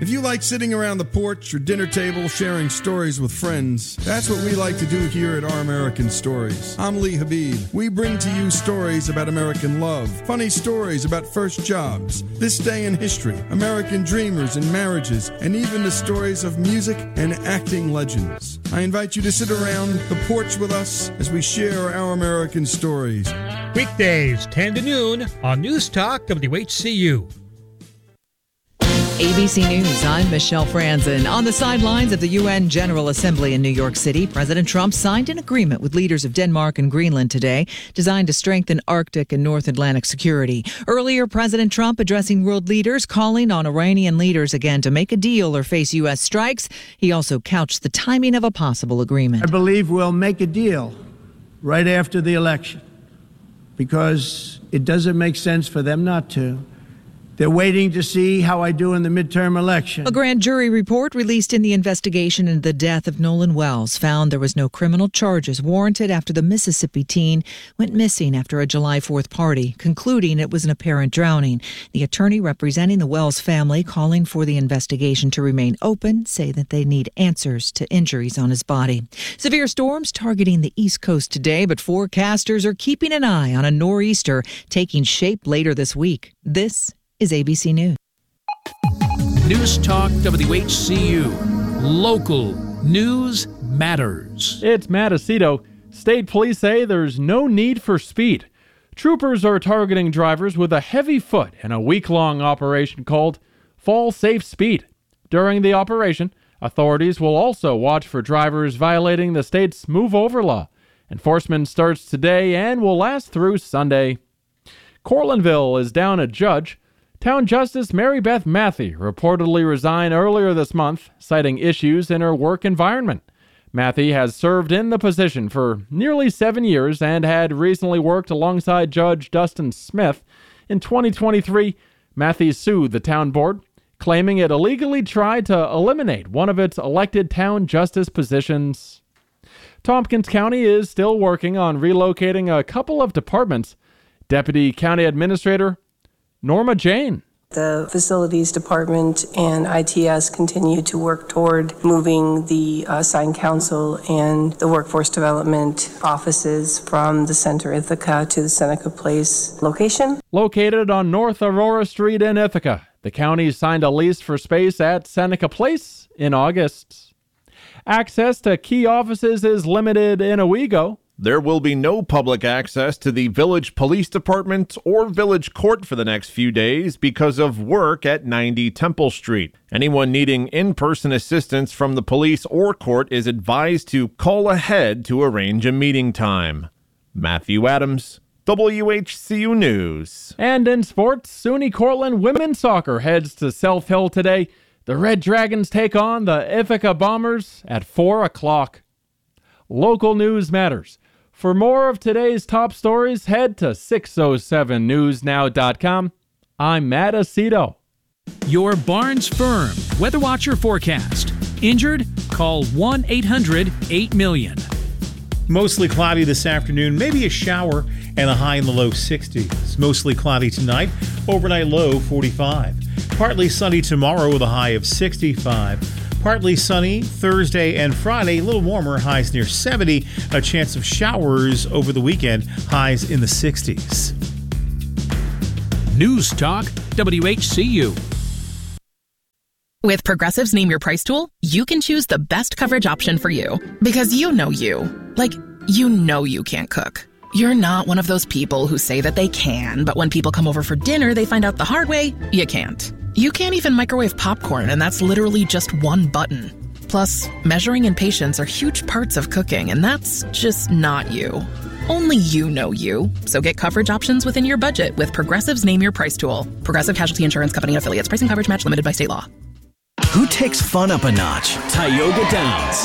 If you like sitting around the porch or dinner table sharing stories with friends, that's what we like to do here at Our American Stories. I'm Lee Habib. We bring to you stories about American love, funny stories about first jobs, this day in history, American dreamers and marriages, and even the stories of music and acting legends. I invite you to sit around the porch with us as we share Our American Stories. Weekdays, 10 to noon on News Talk WHCU. ABC News, I'm Michelle Franzen. On the sidelines of the UN General Assembly in New York City, President Trump signed an agreement with leaders of Denmark and Greenland today designed to strengthen Arctic and North Atlantic security. Earlier, President Trump addressing world leaders, calling on Iranian leaders again to make a deal or face U.S. strikes. He also couched the timing of a possible agreement. I believe we'll make a deal right after the election because it doesn't make sense for them not to. They're waiting to see how I do in the midterm election. A grand jury report released in the investigation into the death of Nolan Wells found there was no criminal charges warranted after the Mississippi teen went missing after a July 4th party, concluding it was an apparent drowning. The attorney representing the Wells family calling for the investigation to remain open say that they need answers to injuries on his body. Severe storms targeting the East Coast today, but forecasters are keeping an eye on a nor'easter taking shape later this week. This is ABC News. News Talk WHCU. Local news matters. It's Matt Aceto. State police say there's no need for speed. Troopers are targeting drivers with a heavy foot in a week-long operation called Fall Safe Speed. During the operation, authorities will also watch for drivers violating the state's Move Over law. Enforcement starts today and will last through Sunday. Cortlandville is down a judge. Town Justice Mary Beth Matthey reportedly resigned earlier this month, citing issues in her work environment. Matthey has served in the position for nearly 7 years and had recently worked alongside Judge Dustin Smith. In 2023, Matthey sued the town board, claiming it illegally tried to eliminate one of its elected town justice positions. Tompkins County is still working on relocating a couple of departments. Deputy County Administrator Norma Jane. The Facilities Department and ITS continue to work toward moving the Sign Council and the Workforce Development offices from the Center Ithaca to the Seneca Place location. Located on North Aurora Street in Ithaca, the county signed a lease for space at Seneca Place in August. Access to key offices is limited in Owego. There will be no public access to the Village Police Department or Village Court for the next few days because of work at 90 Temple Street. Anyone needing in-person assistance from the police or court is advised to call ahead to arrange a meeting time. Matthew Adams, WHCU News. And in sports, SUNY Cortland women's soccer heads to South Hill today. The Red Dragons take on the Ithaca Bombers at 4 o'clock. Local news matters. For more of today's top stories, head to 607newsnow.com. I'm Matt Aceto. Your Barnes Firm Weather Watcher forecast. Injured? Call 1-800-8-million. Mostly cloudy this afternoon, maybe a shower, and a high in the low 60s. Mostly cloudy tonight, overnight low 45. Partly sunny tomorrow with a high of 65. Partly sunny Thursday and Friday, a little warmer, highs near 70. A chance of showers over the weekend, highs in the 60s. News Talk WHCU. With Progressive's Name Your Price tool, you can choose the best coverage option for you. Because you know you. Like, you know you can't cook. You're not one of those people who say that they can, but when people come over for dinner, they find out the hard way, you can't. You can't even microwave popcorn, and that's literally just one button. Plus, measuring and patience are huge parts of cooking, and that's just not you. Only you know you. So get coverage options within your budget with Progressive's Name Your Price tool. Progressive Casualty Insurance Company and Affiliates. Pricing coverage match limited by state law. Who takes fun up a notch? Tioga Downs.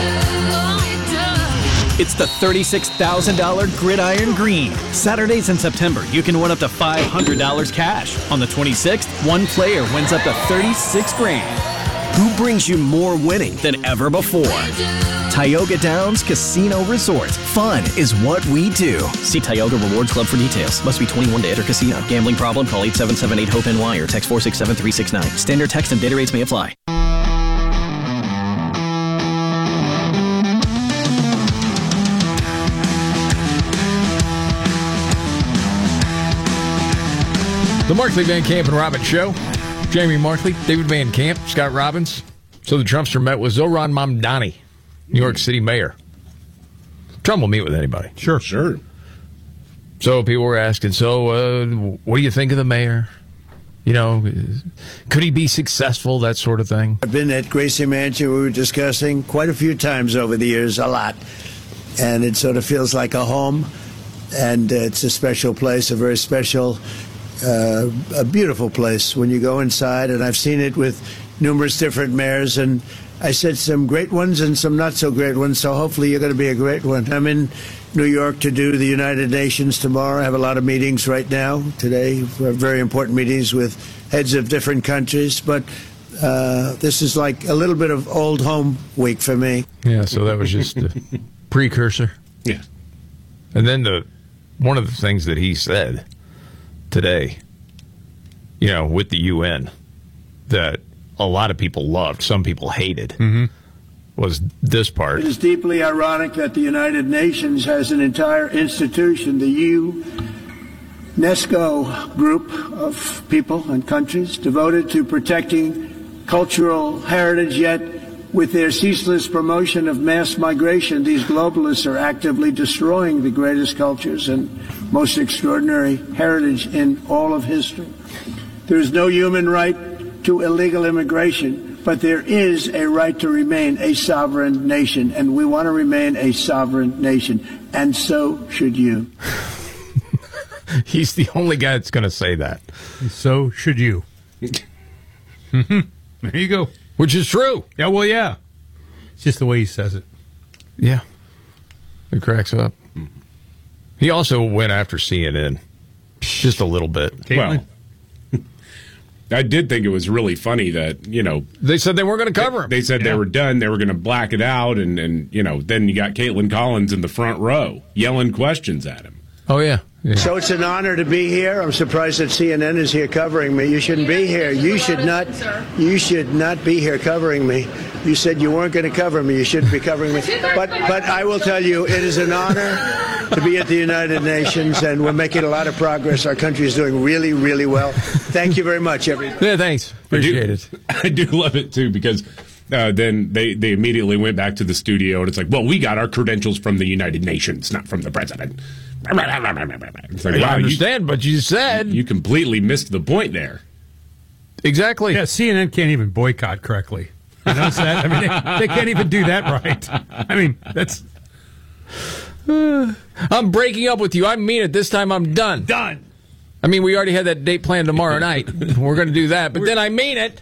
It's the $36,000 Gridiron Green. Saturdays in September, you can win up to $500 cash. On the 26th, one player wins up to $36,000. Who brings you more winning than ever before? Tioga Downs Casino Resort. Fun is what we do. See Tioga Rewards Club for details. Must be 21 to enter casino. Gambling problem? Call 877-8-HOPE-NY or text 467-369. Standard text and data rates may apply. The Markley, Van Camp, and Robbins Show. Jamie Markley, David Van Camp, Scott Robbins. So the Trumpster met with Zohran Mamdani, New York City mayor. Trump will meet with anybody. Sure. So people were asking, what do you think of the mayor? You know, could he be successful, that sort of thing? I've been at Gracie Mansion, we were discussing quite a few times over the years, a lot. And it sort of feels like a home. And it's a special place, a very special, a beautiful place when you go inside. And I've seen it with numerous different mayors. And I said some great ones and some not so great ones. So hopefully you're going to be a great one. I'm in New York to do the United Nations tomorrow. I have a lot of meetings right now. Today, we have very important meetings with heads of different countries. But this is like a little bit of old home week for me. Yeah, so that was just a precursor. Yeah. And then one of the things that he said today, you know, with the UN, that a lot of people loved, some people hated, was this part. It is deeply ironic that the United Nations has an entire institution, the UNESCO group of people and countries devoted to protecting cultural heritage, yet with their ceaseless promotion of mass migration, these globalists are actively destroying the greatest cultures and most extraordinary heritage in all of history. There is no human right to illegal immigration, but there is a right to remain a sovereign nation, and we want to remain a sovereign nation, and so should you. He's the only guy that's going to say that. So should you. There you go. Which is true. Yeah, well, yeah. It's just the way he says it. Yeah. It cracks up. He also went after CNN just a little bit. Caitlin? Well, I did think it was really funny that, you know... They said they weren't going to cover him. They said they were done. They were going to black it out. And, you know, then you got Caitlin Collins in the front row yelling questions at him. Oh, yeah. So it's an honor to be here. I'm surprised that CNN is here covering me. You shouldn't be here. You should not be here covering me. You said you weren't going to cover me. You shouldn't be covering me. But I will tell you, it is an honor to be at the United Nations, and we're making a lot of progress. Our country is doing really, really well. Thank you very much, everybody. Yeah, thanks. Appreciate it. I do love it, too, because then they immediately went back to the studio, and it's like, well, we got our credentials from the United Nations, not from the president. It's like, I understand, but you said... You completely missed the point there. Exactly. Yeah, CNN can't even boycott correctly. You notice that? I mean, they can't even do that right. I mean, that's... I'm breaking up with you. I mean it. This time I'm done. Done. I mean, we already had that date planned tomorrow night. We're going to do that, but then I mean it.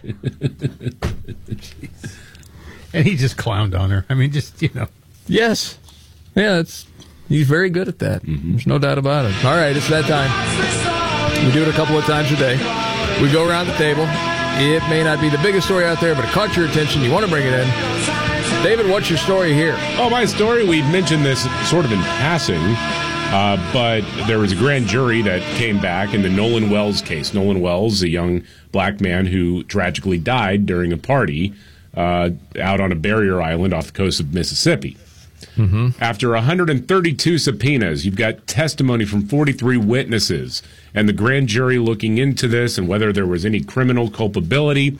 And he just clowned on her. I mean, just, you know. Yes. Yeah, he's very good at that. There's no doubt about it. All right, it's that time. We do it a couple of times a day. We go around the table. It may not be the biggest story out there, but it caught your attention. You want to bring it in. David, what's your story here? Oh, my story, we mentioned this sort of in passing, but there was a grand jury that came back in the Nolan Wells case. Nolan Wells, a young black man who tragically died during a party out on a barrier island off the coast of Mississippi. After 132 subpoenas, you've got testimony from 43 witnesses, and the grand jury looking into this and whether there was any criminal culpability.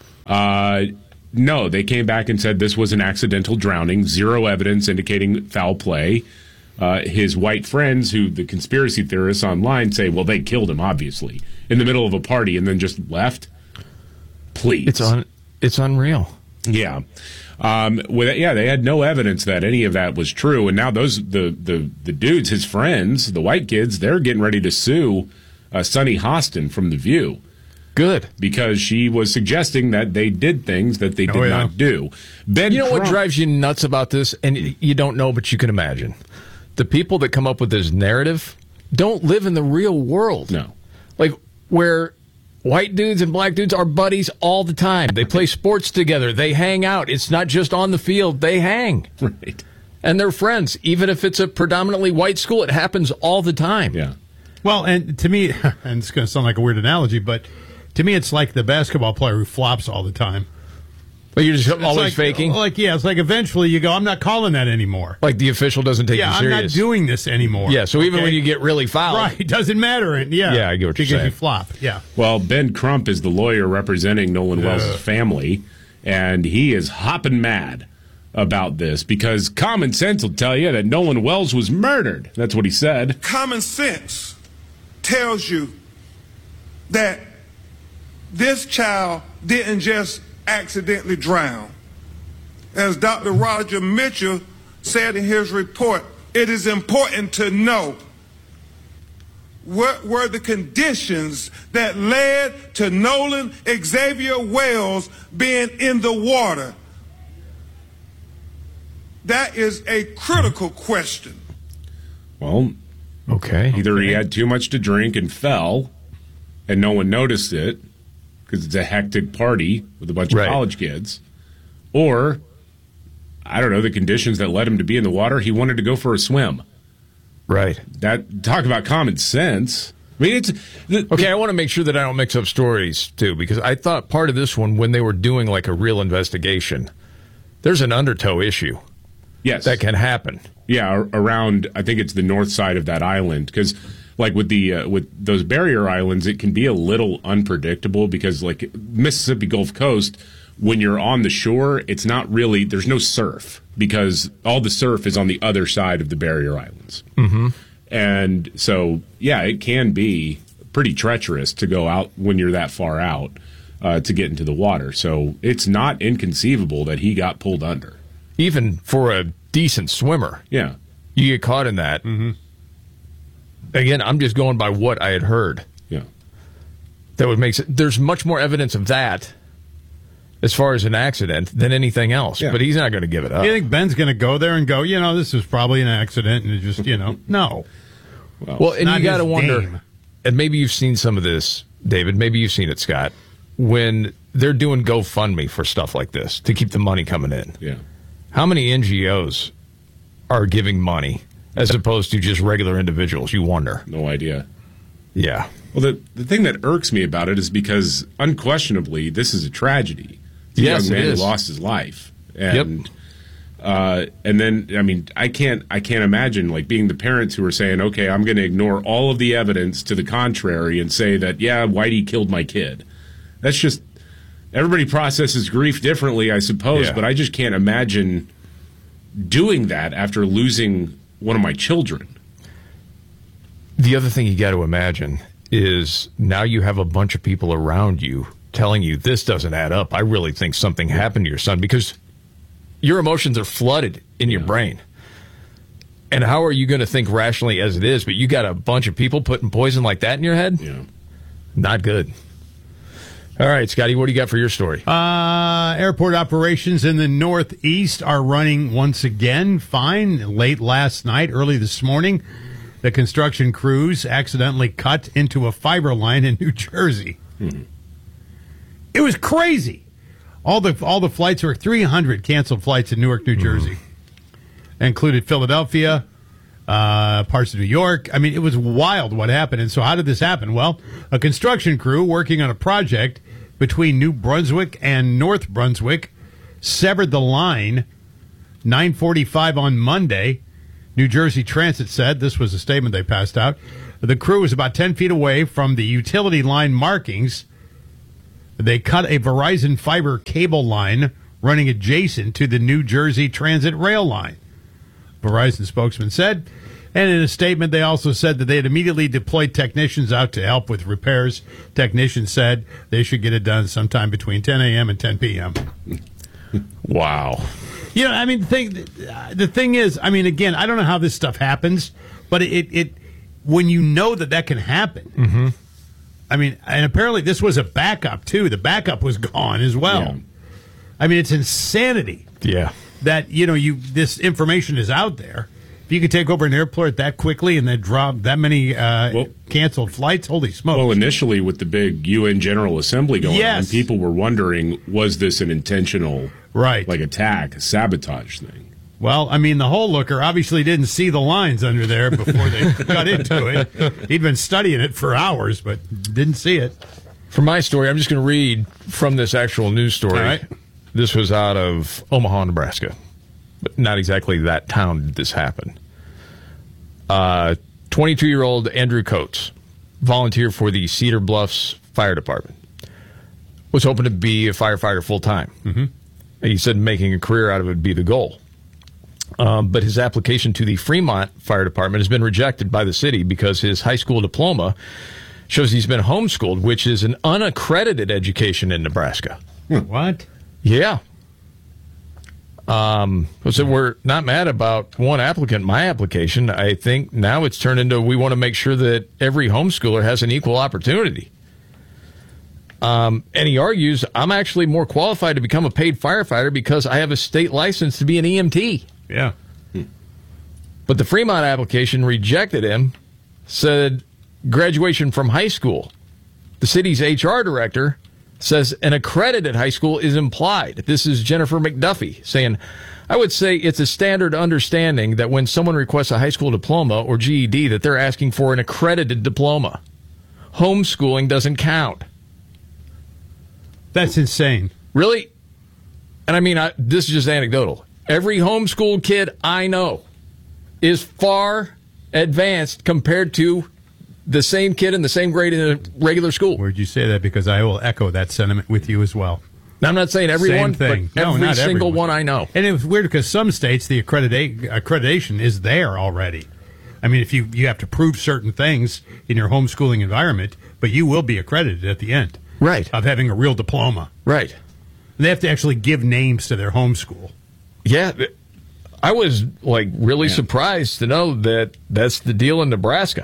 No, they came back and said this was an accidental drowning, zero evidence indicating foul play. His white friends, who the conspiracy theorists online say, well, they killed him, obviously, in the middle of a party and then just left. Please. It's unreal. Yeah. They had no evidence that any of that was true. And now the dudes, his friends, the white kids, they're getting ready to sue Sunny Hostin from The View. Good. Because she was suggesting that they did things that they did not do. You know what drives you nuts about this? And you don't know, but you can imagine. The people that come up with this narrative don't live in the real world. No. Like, where White dudes and black dudes are buddies all the time. They play sports together. They hang out. It's not just on the field. They hang. Right. And they're friends. Even if it's a predominantly white school, it happens all the time. Yeah. Well, and to me, and it's going to sound like a weird analogy, but to me it's like the basketball player who flops all the time. But you're just It's always like, faking? It's like eventually you go, I'm not calling that anymore. Like the official doesn't take you serious. I'm not doing this anymore. Yeah, so even when you get really fouled. Right, it doesn't matter. Yeah, I get what you're because saying. you flop. Yeah. Well, Ben Crump is the lawyer representing Nolan Wells' family, and he is hopping mad about this because common sense will tell you that Nolan Wells was murdered. That's what he said. Common sense tells you that this child didn't just accidentally drown. As Dr. Roger Mitchell said in his report, it is important to know what were the conditions that led to Nolan Xavier Wells being in the water. That is a critical question. Well, either he had too much to drink and fell, and no one noticed it, because it's a hectic party with a bunch of college kids. Or, I don't know, the conditions that led him to be in the water, he wanted to go for a swim. Right. Talk about common sense. I mean, I want to make sure that I don't mix up stories, too, because I thought part of this one, when they were doing like a real investigation, there's an undertow issue. Yes. That can happen. Yeah, around, I think it's the north side of that island, because like with the with those barrier islands, it can be a little unpredictable because like Mississippi Gulf Coast, when you're on the shore, it's not really, there's no surf because all the surf is on the other side of the barrier islands. Mm-hmm. And so, yeah, it can be pretty treacherous to go out when you're that far out to get into the water. So it's not inconceivable that he got pulled under. Even for a decent swimmer. Yeah. You get caught in that. Mm-hmm. Again, I'm just going by what I had heard. Yeah. That would make sense. There's much more evidence of that as far as an accident than anything else. Yeah. But he's not going to give it up. You think Ben's going to go there and go, this was probably an accident and it just, no. Well, and you got to wonder, and maybe you've seen some of this, David, maybe you've seen it, Scott, when they're doing GoFundMe for stuff like this to keep the money coming in. Yeah. How many NGOs are giving money as opposed to just regular individuals? You wonder. No idea. Yeah. Well, the thing that irks me about it is because unquestionably this is a tragedy. The young man who lost his life. And and then, I mean, I can't imagine like being the parents who are saying, okay, I'm going to ignore all of the evidence to the contrary and say that, yeah, Whitey killed my kid. That's just, everybody processes grief differently, I suppose, but I just can't imagine doing that after losing one of my children. The other thing you got to imagine is now you have a bunch of people around you telling you this doesn't add up. I really think something happened to your son because your emotions are flooded in your brain. And how are you going to think rationally as it is? But you got a bunch of people putting poison like that in your head? Yeah. Not good. All right, Scotty, what do you got for your story? Airport operations in the Northeast are running once again fine. Late last night, early this morning, the construction crews accidentally cut into a fiber line in New Jersey. It was crazy. All the flights were 300 canceled flights in Newark, New Jersey. Included Philadelphia, parts of New York. I mean, it was wild what happened. And so how did this happen? Well, a construction crew working on a project between New Brunswick and North Brunswick severed the line 9:45 on Monday. New Jersey Transit said, this was a statement they passed out, the crew was about 10 feet away from the utility line markings. They cut a Verizon fiber cable line running adjacent to the New Jersey Transit rail line, Verizon spokesman said. And in a statement, they also said that they had immediately deployed technicians out to help with repairs. Technicians said they should get it done sometime between 10 a.m. and 10 p.m. Wow. I mean, the thing is, I mean, again, I don't know how this stuff happens, but it when you know that can happen. I mean, and apparently this was a backup, too. The backup was gone as well. Yeah. I mean, it's insanity. Yeah. That, this information is out there. If you could take over an airport that quickly and then drop that many canceled flights, holy smokes. Well, initially with the big UN General Assembly going on, people were wondering, was this an intentional attack, a sabotage thing? Well, I mean, the hole looker obviously didn't see the lines under there before they got into it. He'd been studying it for hours, but didn't see it. For my story, I'm just going to read from this actual news story. All right. This was out of Omaha, Nebraska. But not exactly that town did this happen. 22-year-old Andrew Coates, volunteer for the Cedar Bluffs Fire Department, was hoping to be a firefighter full-time. Mm-hmm. He said making a career out of it would be the goal. But his application to the Fremont Fire Department has been rejected by the city because his high school diploma shows he's been homeschooled, which is an unaccredited education in Nebraska. What? Yeah. So we're not mad about one applicant, my application. I think now it's turned into we want to make sure that every homeschooler has an equal opportunity. And he argues, I'm actually more qualified to become a paid firefighter because I have a state license to be an EMT. Yeah. But the Fremont application rejected him, said graduation from high school. The city's HR director says an accredited high school is implied. This is Jennifer McDuffie saying, I would say it's a standard understanding that when someone requests a high school diploma or GED that they're asking for an accredited diploma. Homeschooling doesn't count. That's insane. Really? And I mean, this is just anecdotal. Every homeschooled kid I know is far advanced compared to the same kid in the same grade in a regular school. Where'd you say that? Because I will echo that sentiment with you as well. Now, I'm not saying everyone, but every single one I know. And it was weird because some states, the accreditation is there already. I mean, if you have to prove certain things in your homeschooling environment, but you will be accredited at the end. Right. Of having a real diploma. Right. And they have to actually give names to their homeschool. Yeah. I was, really surprised to know that that's the deal in Nebraska.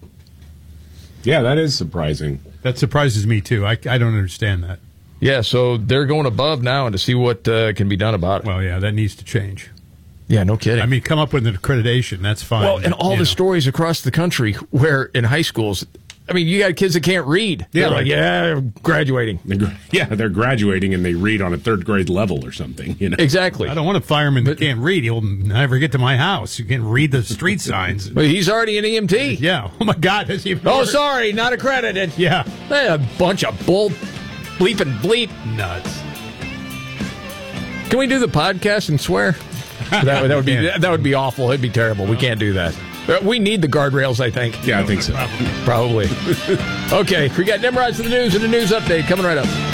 Yeah, that is surprising. That surprises me, too. I don't understand that. Yeah, so they're going above now and to see what can be done about it. Well, yeah, that needs to change. Yeah, no kidding. I mean, come up with an accreditation. That's fine. Well, and all the stories across the country where in high schools, I mean, you got kids that can't read. Yeah, they're graduating. They're graduating and they read on a third grade level or something. You know? Exactly. I don't want a fireman that can't read. He'll never get to my house. You can't read the street signs. But he's already an EMT. Yeah. Oh, my God. That's even worse. worse. Sorry, not accredited. Yeah. A bunch of bull bleep and bleep. Nuts. Can we do the podcast and swear? that would be awful. It'd be terrible. We can't do that. We need the guardrails, I think. Yeah, I think so. Probably. Okay, we got Nimrods to the news and a news update coming right up.